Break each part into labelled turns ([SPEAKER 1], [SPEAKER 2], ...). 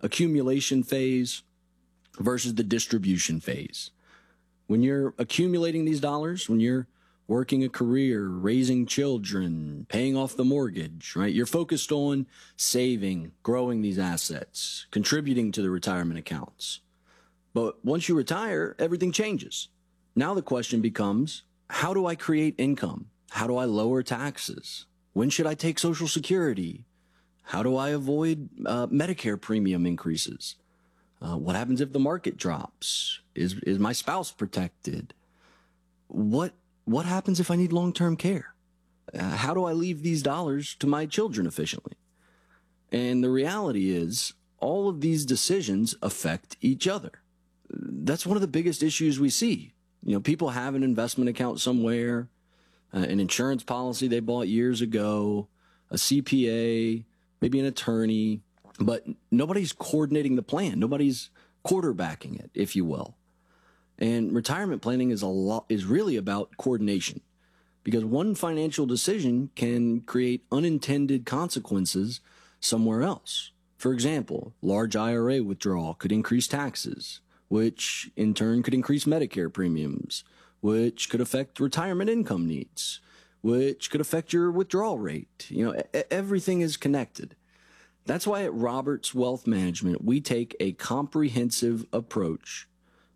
[SPEAKER 1] accumulation phase versus the distribution phase. When you're accumulating these dollars, when you're working a career, raising children, paying off the mortgage, right? You're focused on saving, growing these assets, contributing to the retirement accounts. But once you retire, everything changes. Now the question becomes, how do I create income? How do I lower taxes? When should I take Social Security? How do I avoid Medicare premium increases? What happens if the market drops? Is my spouse protected? What happens if I need long-term care? How do I leave these dollars to my children efficiently? And the reality is, all of these decisions affect each other. That's one of the biggest issues we see. People have an investment account somewhere, an insurance policy they bought years ago, a CPA, maybe an attorney, but nobody's coordinating the plan. Nobody's quarterbacking it, if you will. And retirement planning is really about coordination, because one financial decision can create unintended consequences somewhere else. For example, large IRA withdrawal could increase taxes, which in turn could increase Medicare premiums, which could affect retirement income needs, which could affect your withdrawal rate. Everything is connected. That's why at Roberts Wealth Management, we take a comprehensive approach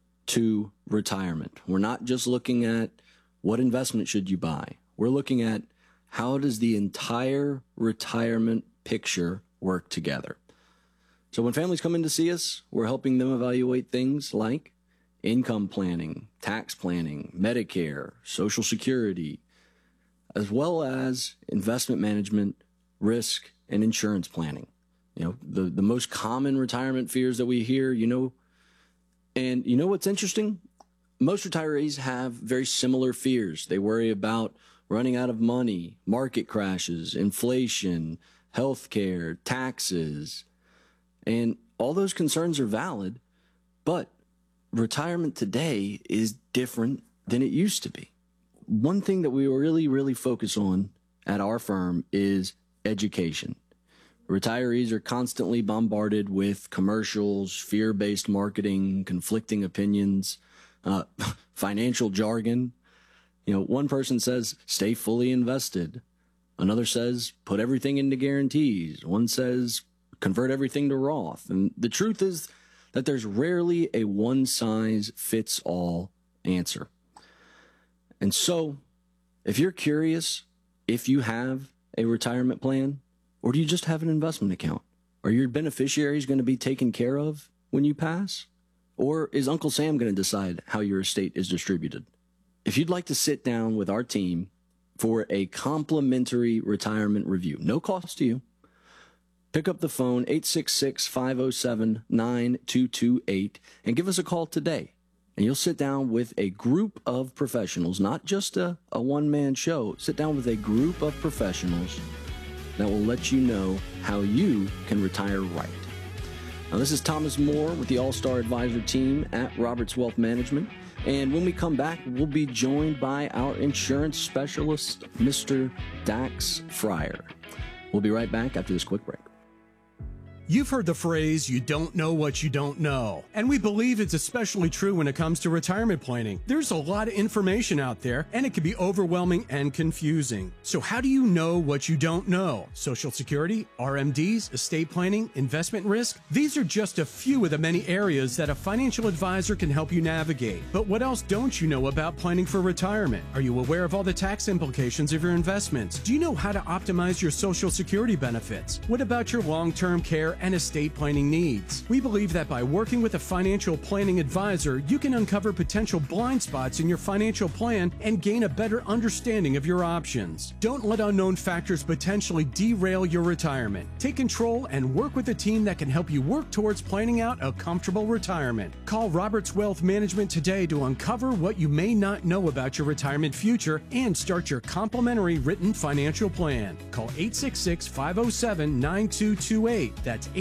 [SPEAKER 1] to retirement. We're not just looking at what investment should you buy. We're looking at how does the entire retirement picture work together. So when families come in to see us, we're helping them evaluate things like income planning, tax planning, Medicare, Social Security, as well as investment management, risk, and insurance planning. The most common retirement fears that we hear, and what's interesting? Most retirees have very similar fears. They worry about running out of money, market crashes, inflation, healthcare, taxes, and all those concerns are valid, but retirement today is different than it used to be. One thing that we really, really focus on at our firm is education. Retirees are constantly bombarded with commercials, fear-based marketing, conflicting opinions, financial jargon. One person says, stay fully invested. Another says, put everything into guarantees. One says, convert everything to Roth. And the truth is that there's rarely a one-size-fits-all answer. And so, if you're curious if you have a retirement plan, or do you just have an investment account? Are your beneficiaries going to be taken care of when you pass? Or is Uncle Sam going to decide how your estate is distributed? If you'd like to sit down with our team for a complimentary retirement review, no cost to you, pick up the phone, 866-507-9228, and give us a call today. And you'll sit down with a group of professionals, not just a one-man show. Sit down with a group of professionals that will let you know how you can retire right. Now, this is Thomas Moore with the All-Star Advisor team at Roberts Wealth Management. And when we come back, we'll be joined by our insurance specialist, Mr. Dax Fryer. We'll be right back after this quick break.
[SPEAKER 2] You've heard the phrase, you don't know what you don't know. And we believe it's especially true when it comes to retirement planning. There's a lot of information out there, and it can be overwhelming and confusing. So how do you know what you don't know? Social Security, RMDs, estate planning, investment risk? These are just a few of the many areas that a financial advisor can help you navigate. But what else don't you know about planning for retirement? Are you aware of all the tax implications of your investments? Do you know how to optimize your Social Security benefits? What about your long-term care and estate planning needs? We believe that by working with a financial planning advisor, you can uncover potential blind spots in your financial plan and gain a better understanding of your options. Don't let unknown factors potentially derail your retirement. Take control and work with a team that can help you work towards planning out a comfortable retirement. Call Roberts Wealth Management today to uncover what you may not know about your retirement future and start your complimentary written financial plan. Call 866-507-9228. That's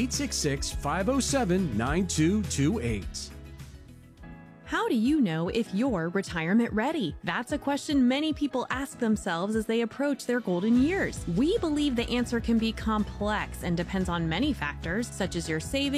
[SPEAKER 2] 866-507-9228.
[SPEAKER 3] How do you know if you're retirement ready? That's a question many people ask themselves as they approach their golden years. We believe the answer can be complex and depends on many factors, such as your savings,